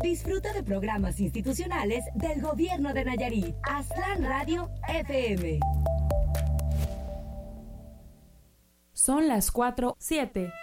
Disfruta de programas institucionales del Gobierno de Nayarit. Aztlán Radio FM. Son las 4:07.